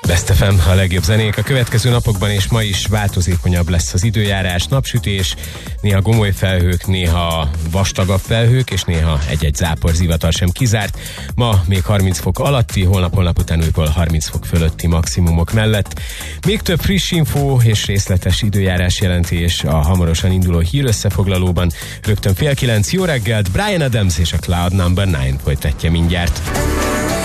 Best FM, a legjobb zenék a következő napokban, és ma is változékonyabb lesz az időjárás, napsütés, néha gomoly felhők, néha vastagabb felhők, és néha egy-egy zápor, zivatar sem kizárt. Ma még 30 fok alatti, holnap után újból 30 fok fölötti maximumok mellett. Még több friss infó és részletes időjárás jelentés a hamarosan induló hírösszefoglalóban. Rögtön 8:30, jó reggelt, Bryan Adams és a Cloud No. 9 folytatja mindjárt.